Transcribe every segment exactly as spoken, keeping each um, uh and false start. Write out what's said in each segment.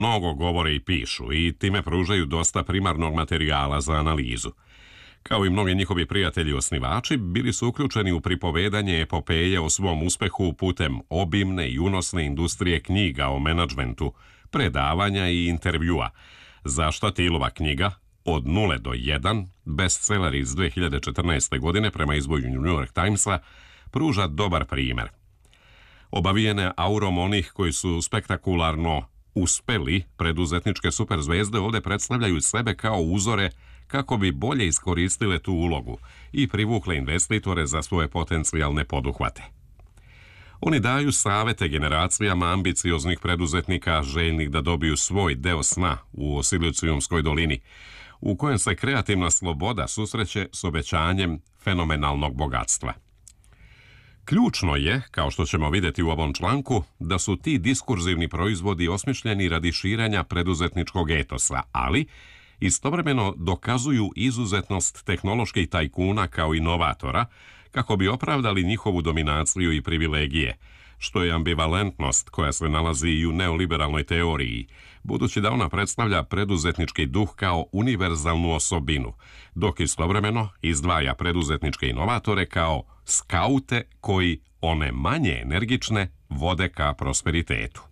mnogo govore i pišu i time pružaju dosta primarnog materijala za analizu. Kao i mnogi njihovi prijatelji osnivači, bili su uključeni u pripovedanje epopeje o svom uspehu putem obimne i unosne industrije knjiga o menadžmentu, predavanja i intervjua, za šta Thielova knjiga Od nule do jedan, bestseller iz dve hiljade četrnaeste. godine prema izboru New York Timesa, pruža dobar primjer. Obavijene aurom onih koji su spektakularno uspeli preduzetničke superzvezde ovdje predstavljaju sebe kao uzore kako bi bolje iskoristile tu ulogu i privukle investitore za svoje potencijalne poduhvate. Oni daju savete generacijama ambicioznih preduzetnika željnih da dobiju svoj deo sna u Silicijumskoj dolini, u kojem se kreativna sloboda susreće s obećanjem fenomenalnog bogatstva. Ključno je, kao što ćemo vidjeti u ovom članku, da su ti diskurzivni proizvodi osmišljeni radi širenja preduzetničkog etosa, ali istovremeno dokazuju izuzetnost tehnoloških tajkuna kao inovatora, kako bi opravdali njihovu dominaciju i privilegije, što je ambivalentnost koja se nalazi i u neoliberalnoj teoriji, budući da ona predstavlja preduzetnički duh kao univerzalnu osobinu, dok istovremeno izdvaja preduzetničke inovatore kao skaute koji one manje energične vode ka prosperitetu.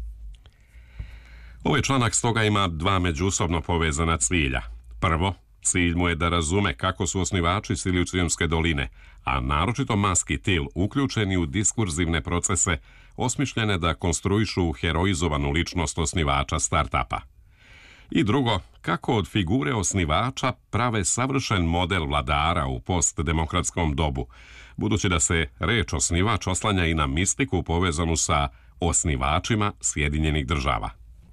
Ovaj članak stoga ima dva međusobno povezana cilja. Prvo, cilj mu je da razume kako su osnivači Silicijumske doline, a naročito Musk i Thiel, uključeni u diskurzivne procese osmišljene da konstruišu heroizovanu ličnost osnivača startapa. I drugo, kako od figure osnivača prave savršen model vladara u postdemokratskom dobu, budući da se reč osnivač oslanja i na mistiku povezanu sa osnivačima Sjedinjenih država.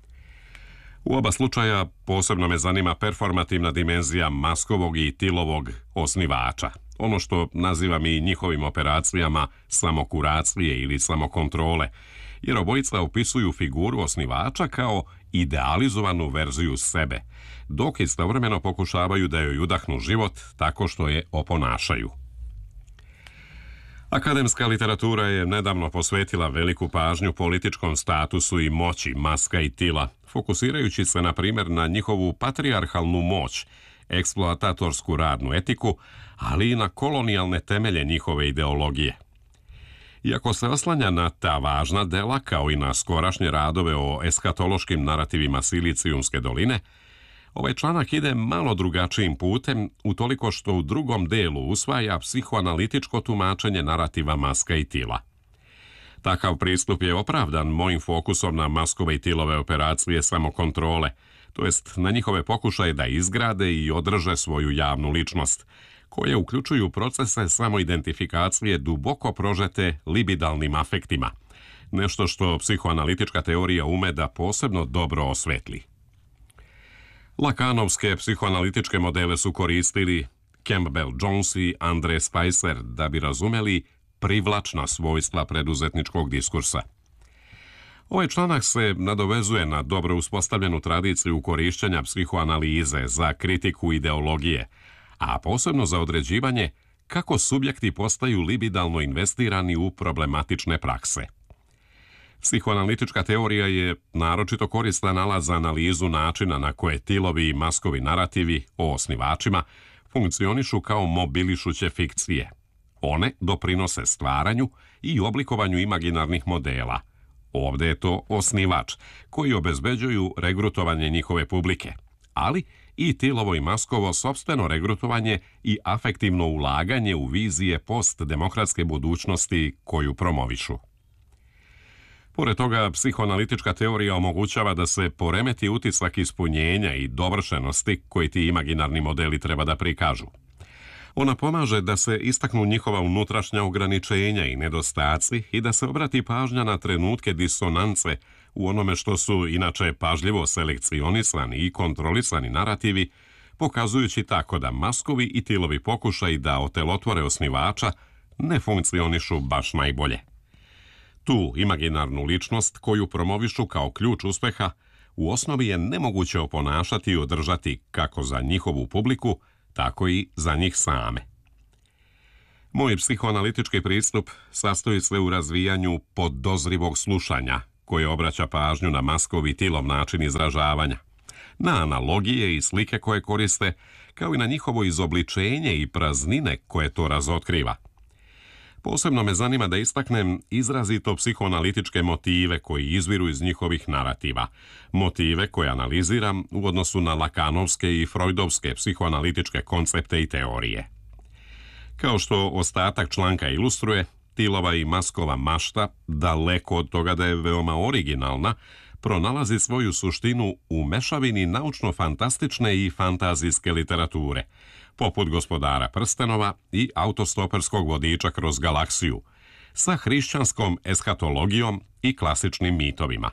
U oba slučaja posebno me zanima performativna dimenzija Muskovog i Thielovog osnivača, ono što nazivam i njihovim operacijama samokuracije ili samokontrole, jer obojica opisuju figuru osnivača kao idealizovanu verziju sebe, dok istovremeno pokušavaju da joj udahnu život tako što je oponašaju. Akademska literatura je nedavno posvetila veliku pažnju političkom statusu i moći Muska i Thiela, fokusirajući se na primjer na njihovu patrijarhalnu moć, eksploatatorsku radnu etiku, ali i na kolonijalne temelje njihove ideologije. Iako se oslanja na ta važna dela, kao i na skorašnje radove o eskatološkim narativima Silicijumske doline, ovaj članak ide malo drugačijim putem, utoliko što u drugom delu usvaja psihoanalitičko tumačenje narativa Muska i Thiela. Takav pristup je opravdan mojim fokusom na Muskove i Thielove operacije samokontrole, to jest na njihove pokušaje da izgrade i održe svoju javnu ličnost, koje uključuju procese samoidentifikacije duboko prožete libidalnim afektima, nešto što psihoanalitička teorija ume da posebno dobro osvetli. Lakanovske psihoanalitičke modele su koristili Campbell Jones i Andre Spicer da bi razumeli privlačna svojstva preduzetničkog diskursa. Ovaj članak se nadovezuje na dobro uspostavljenu tradiciju korišćenja psihoanalize za kritiku ideologije, a posebno za određivanje kako subjekti postaju libidalno investirani u problematične prakse. Psihoanalitička teorija je naročito koristan alat za analizu načina na koje Thielovi i Muskovi narativi o osnivačima funkcionišu kao mobilišuće fikcije. One doprinose stvaranju i oblikovanju imaginarnih modela. Ovdje je to osnivač, koji obezbeđuju regrutovanje njihove publike, ali i Thielovo i Muskovo sopstveno regrutovanje i afektivno ulaganje u vizije postdemokratske budućnosti koju promovišu. Pored toga, psihoanalitička teorija omogućava da se poremeti utisak ispunjenja i dovršenosti koji ti imaginarni modeli treba da prikažu. Ona pomaže da se istaknu njihova unutrašnja ograničenja i nedostaci i da se obrati pažnja na trenutke disonance u onome što su inače pažljivo selekcionisani i kontrolisani narativi, pokazujući tako da Muskovi i Thielovi pokušaji da otelotvore osnivača ne funkcionišu baš najbolje. Tu imaginarnu ličnost koju promovišu kao ključ uspeha u osnovi je nemoguće oponašati i održati kako za njihovu publiku, tako i za njih same. Moj psihoanalitički pristup sastoji se u razvijanju podozrivog slušanja, koje obraća pažnju na Muskov i Tillov način izražavanja, na analogije i slike koje koriste, kao i na njihovo izobličenje i praznine koje to razotkriva. Posebno me zanima da istaknem izrazito psihoanalitičke motive koji izviru iz njihovih narativa, motive koje analiziram u odnosu na lakanovske i freudovske psihoanalitičke koncepte i teorije. Kao što ostatak članka ilustruje, Tillova i Muskova mašta, daleko od toga da je veoma originalna, pronalazi svoju suštinu u mešavini naučno-fantastične i fantazijske literature, poput Gospodara prstenova i autostoperskog vodiča kroz galaksiju, sa hrišćanskom eshatologijom i klasičnim mitovima.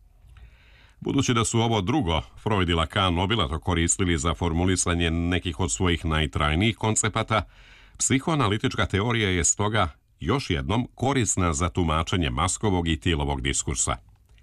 Budući da su ovo drugo Freud i Lacan obilato koristili za formulisanje nekih od svojih najtrajnijih koncepata, psihoanalitička teorija je stoga još jednom korisna za tumačenje Muskovog i Tillovog diskursa.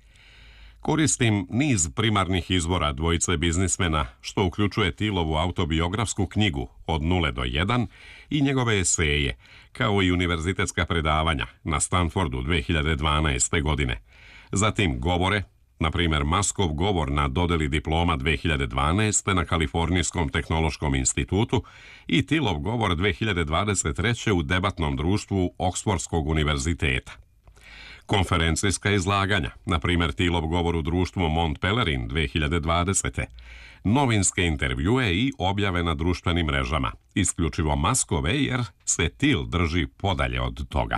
Koristim niz primarnih izvora dvojice biznismena, što uključuje Tillovu autobiografsku knjigu Od nule do jedan i njegove eseje, kao i univerzitetska predavanja na Stanfordu dve hiljade dvanaeste. godine. Zatim govore, na primjer Muskov govor na dodeli diploma dve hiljade dvanaeste. na Kalifornijskom tehnološkom institutu i Tillov govor dve hiljade dvadeset treće. u debatnom društvu Oksfordskog univerziteta. Konferencijska izlaganja, na primjer Tillov govor u društvu Mont Pelerin dve hiljade dvadesete. Novinske intervjue i objave na društvenim mrežama, isključivo Muskove jer se Till drži podalje od toga.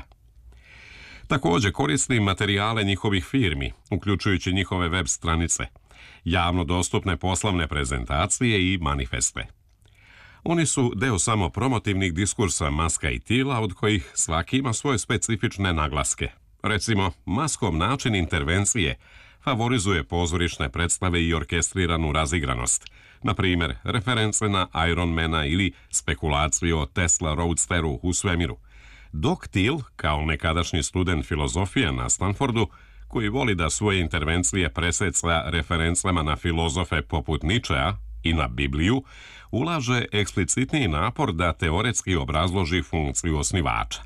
Također koristim materijale njihovih firmi, uključujući njihove web stranice, javno dostupne poslovne prezentacije i manifeste. Oni su deo samo promotivnih diskursa Muska i Tilla, od kojih svaki ima svoje specifične naglaske. Recimo, Muskov način intervencije favorizuje pozorišne predstave i orkestriranu razigranost, na primjer reference na Ironmana ili spekulacije o Tesla Roadsteru u svemiru, dok Till, kao nekadašnji student filozofije na Stanfordu, koji voli da svoje intervencije preseca referencama na filozofe poput Nietzschea i na Bibliju, ulaže eksplicitniji napor da teoretski obrazloži funkciju osnivača.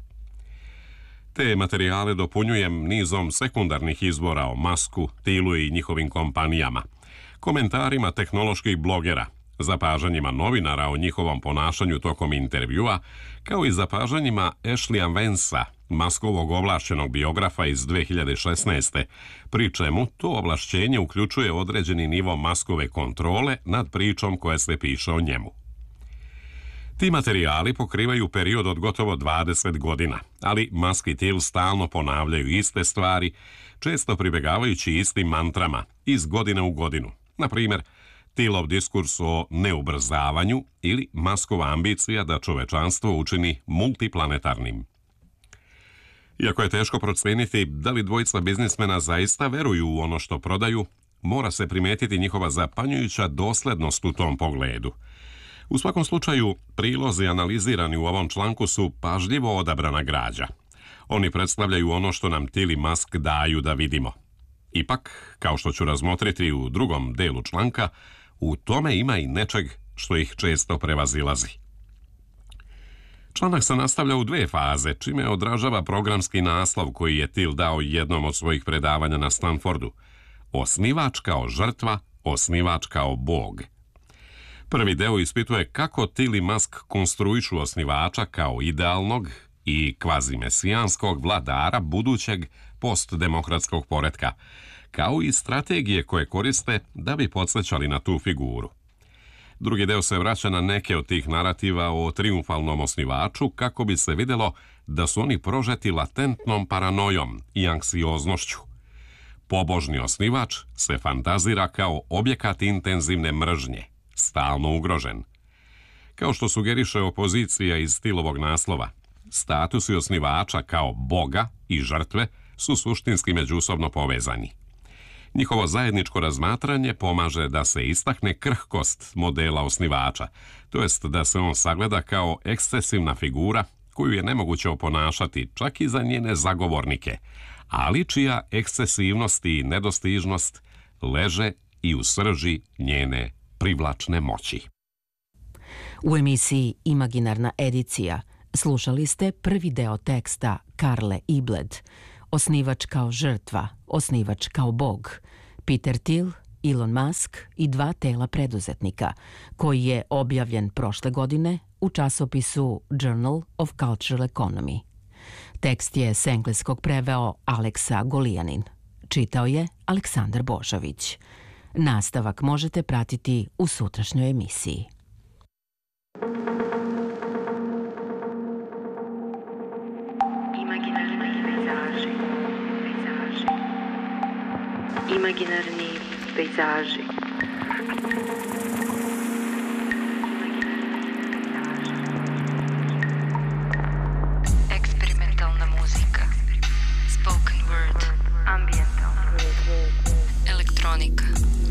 Te materijale dopunjujem nizom sekundarnih izvora o Musku, Tillu i njihovim kompanijama, komentarima tehnoloških blogera, zapažanjima novinara o njihovom ponašanju tokom intervjua, kao i zapažanjima Ashleya Vance'a, Muskovog ovlašćenog biografa iz dve hiljade šesnaeste. pri čemu to ovlašćenje uključuje određeni nivo Muskove kontrole nad pričom koja se piše o njemu. Ti materijali pokrivaju period od gotovo dvadeset godina, ali Musk i Till stalno ponavljaju iste stvari, često pribegavajući istim mantrama iz godine u godinu. Na primjer, Tillov diskurs o neubrzavanju ili Muskova ambicija da čovečanstvo učini multiplanetarnim. Iako je teško procijeniti da li dvojica biznismena zaista veruju u ono što prodaju, mora se primetiti njihova zapanjujuća doslednost u tom pogledu. U svakom slučaju, prilozi analizirani u ovom članku su pažljivo odabrana građa. Oni predstavljaju ono što nam Till i Musk daju da vidimo. Ipak, kao što ću razmotriti u drugom delu članka, u tome ima i nečeg što ih često prevazilazi. Članak se nastavlja u dve faze, čime odražava programski naslov koji je Till dao jednom od svojih predavanja na Stanfordu. Osnivač kao žrtva, osnivač kao bog. Prvi deo ispituje kako Till i Musk konstruišu osnivača kao idealnog i kvazimesijanskog vladara budućeg postdemokratskog poretka, kao i strategije koje koriste da bi podsjećali na tu figuru. Drugi deo se vraća na neke od tih narativa o triumfalnom osnivaču kako bi se vidjelo da su oni prožeti latentnom paranojom i anksioznošću. Pobožni osnivač se fantazira kao objekat intenzivne mržnje, stalno ugrožen. Kao što sugeriše opozicija iz Tillovog naslova, statusi osnivača kao boga i žrtve su suštinski međusobno povezani. Njihovo zajedničko razmatranje pomaže da se istakne krhkost modela osnivača, to jest da se on sagleda kao ekscesivna figura koju je nemoguće oponašati čak i za njene zagovornike, ali čija ekscesivnost i nedostižnost leže i u srži njene privlačne moći. U emisiji Imaginarna edicija slušali ste prvi deo teksta Karle Ibled osnivač kao žrtva, osnivač kao bog, Peter Thiel, Elon Musk i dva tela preduzetnika, koji je objavljen prošle godine u časopisu Journal of Cultural Economy. Tekst je s engleskog preveo Aleksa Golijanin. Čitao je Aleksandar Božović. Nastavak možete pratiti u sutrašnjoj emisiji. Imaginarni pejzaži. Eksperimentalna muzika. Spoken word. Ambientalna. Elektronika.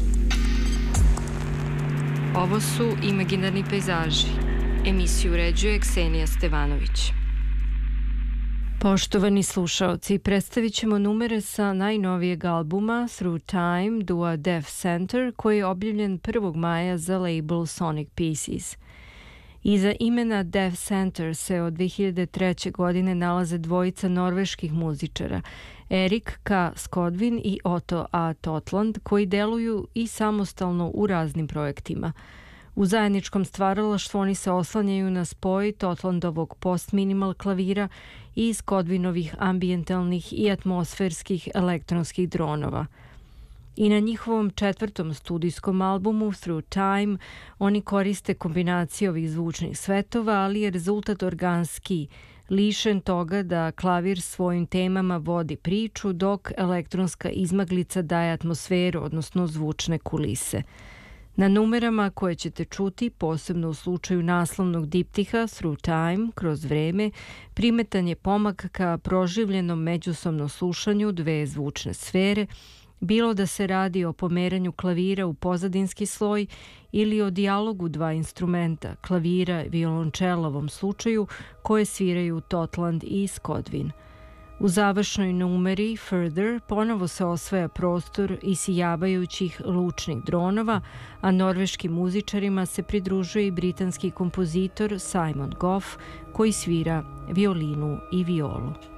Ovo su Imaginarni pejzaži. Emisiju uređuje Ksenija Stevanović. Poštovani slušaoci, predstavit ćemo numere sa najnovijeg albuma Through Time duo Deaf Center, koji je objavljen prvog maja za label Sonic Pieces. Iza imena Deaf Center se od dve hiljade treće. godine nalaze dvojica norveških muzičara, Erik K. Skodvin i Otto A. Totland, koji deluju i samostalno u raznim projektima. U zajedničkom stvaralaštvu oni se oslanjaju na spoj Totlandovog post-minimal klavira i Skodvinovih ambijentalnih i atmosferskih elektronskih dronova. I na njihovom četvrtom studijskom albumu Through Time oni koriste kombinacije ovih zvučnih svetova, ali je rezultat organski, lišen toga da klavir svojim temama vodi priču, dok elektronska izmaglica daje atmosferu, odnosno zvučne kulise. Na numerama koje ćete čuti, posebno u slučaju naslovnog diptiha Through Time, kroz vreme, primetan je pomak ka proživljenom međusobnom slušanju dve zvučne sfere, bilo da se radi o pomeranju klavira u pozadinski sloj ili o dijalogu dva instrumenta, klavira i violončela u ovom slučaju, koje sviraju Totland i Skodvin. U završnoj numeri Further ponovo se osvaja prostor isijavajućih lučnih dronova, a norveškim muzičarima se pridružuje i britanski kompozitor Simon Goff, koji svira violinu i violu.